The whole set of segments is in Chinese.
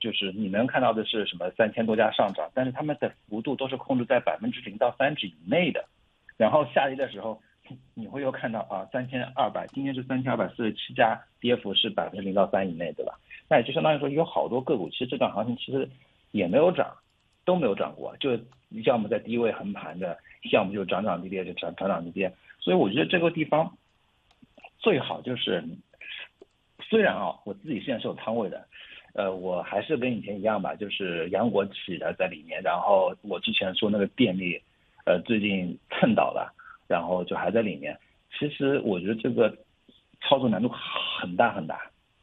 就是你能看到的是什么3000多家上涨，但是他们的幅度都是控制在0%到3%以内的。然后下跌的时候，你会又看到啊，3200，今天是3247家，跌幅是0%到3%以内，对吧？那也就相当于说有好多个股，其实这段行情其实也没有涨，都没有涨过，就要么在低位横盘的，要么就涨涨跌跌，就涨跌跌。所以我觉得这个地方最好就是，虽然啊，我自己现在是有仓位的，我还是跟以前一样吧，就是阳国企的在里面，然后我之前说那个电力，最近蹭倒了，然后就还在里面。其实我觉得这个操作难度很大很大，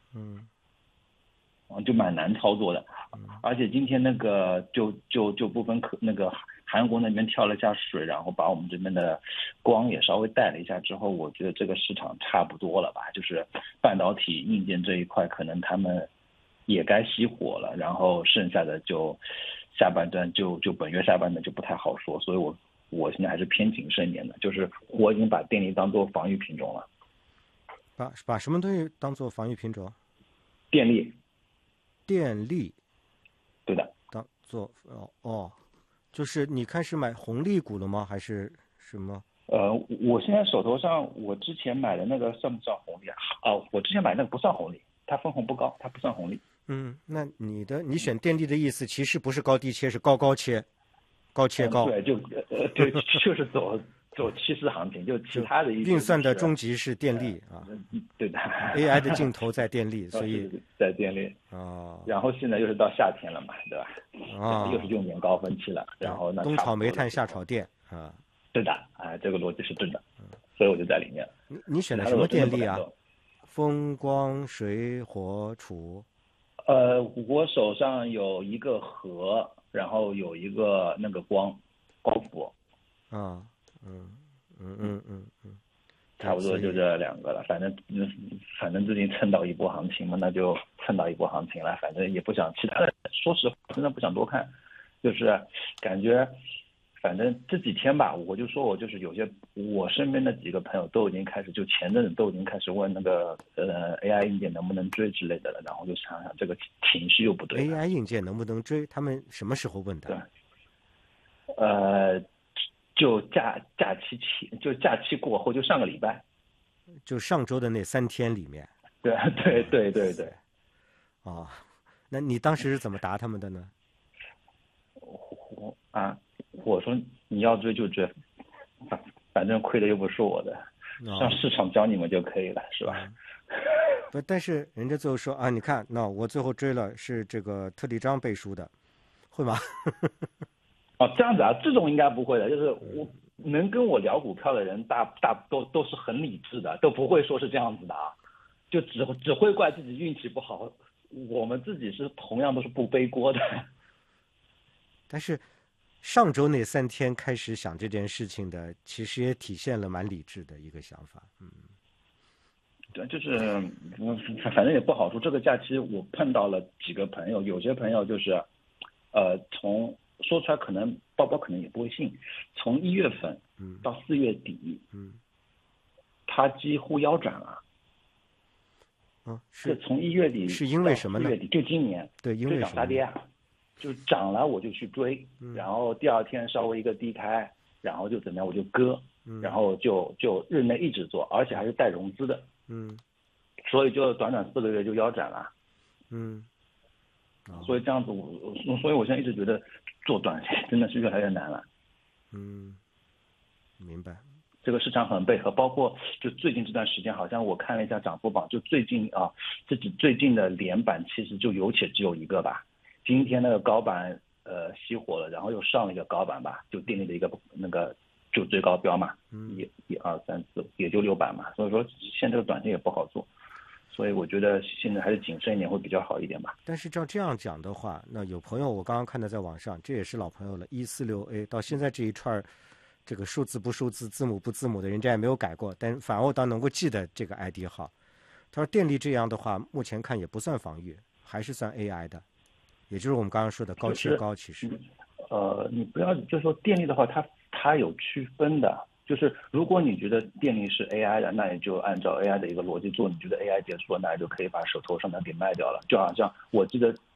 就蛮难操作的。而且今天那个就部分那个韩国那边跳了一下水，然后把我们这边的光也稍微带了一下之后，我觉得这个市场差不多了吧，就是半导体硬件这一块可能他们也该熄火了，然后剩下的就下半段就本月下半段就不太好说，所以我现在还是偏谨慎一点的，就是我已经把电力当做防御品种了。 把什么东西当做防御品种？ 电力。对的。 当做就是你开始买红利股了吗？还是什么？ 我现在手头上我之前买的那个算不算红利啊？我之前买那个不算红利，它分红不高，它不算红利。 那你选电力的意思其实不是高低切，是高切，高切高。 对，就是走趋势行情，就其他的一些运算的终极是电力啊。 对的。 AI 的尽头在电力，所以在电力。然后现在又是到夏天了嘛，对吧？又是用年高峰期了，然后那冬炒煤炭夏炒电啊。 对的，这个逻辑是对的，所以我就在里面。 你选的什么电力啊？风光水火土。 我手上有一个核，然后有一个那个光伏。差不多就这两个了。反正最近蹭到一波行情嘛，那就蹭到一波行情了。反正也不想其他的，说实话真的不想多看，就是感觉反正这几天吧，我就说我就是有些我身边的几个朋友都已经开始，就前阵子都已经开始问那个AI 硬件能不能追之类的了，然后就想想这个情绪又不对了。 AI 硬件能不能追？他们什么时候问的？ 对，就假期过后，就上个礼拜， 就上周的那3天里面。 对。 那你当时是怎么答他们的呢？ 我说你要追就追，反正亏的又不是我的，让市场教你们就可以了，是吧？ 不，但是人家最后说你看，那我最后追了是这个特立章背书的，会吗？ 这样子啊，这种应该不会的，就是我能跟我聊股票的人都是很理智的，都不会说是这样子的啊，就只会怪自己运气不好，我们自己是同样都是不背锅的。 但是上周那3天开始想这件事情的，其实也体现了蛮理智的一个想法。 对，就是反正也不好说。这个假期我碰到了几个朋友，有些朋友就是从说出来可能包可能也不会信，从1月份到4月底，他几乎腰斩了。是从1月底是因为什么呢？ 4月底就今年， 对，因为涨杀跌啊，就涨了我就去追，然后第二天稍微一个低开，然后就怎么样我就割，然后就日内一直做，而且还是带融资的，所以就短4个月就腰斩了。所以这样子所以我现在一直觉得做短线真的是越来越难了。 明白。 这个市场很配合，包括就最近这段时间，好像我看了一下涨幅榜，就最近最近的连板其实就有且只有一个吧。今天那个高板熄火了，然后又上了一个高板吧，就电力的一个那个就最高标嘛，1、2、3、4也就6板嘛，所以说现在这个短线也不好做。所以我觉得现在还是谨慎一点会比较好一点吧。 但是照这样讲的话，那有朋友我刚刚看到在网上，这也是老朋友了，146A 到现在这一串这个数字不数字字母不字母的人家也没有改过，但反而我倒能够记得这个 ID 号。他说电力这样的话目前看也不算防御，还是算 AI 的，也就是我们刚刚说的高切高。其实你不要就是说电力的话它有区分的，就是如果你觉得电力是 AI 的，那你就按照 AI 的一个逻辑做，你觉得 AI 结束了，那你就可以把手头上的给卖掉了。就好像我记得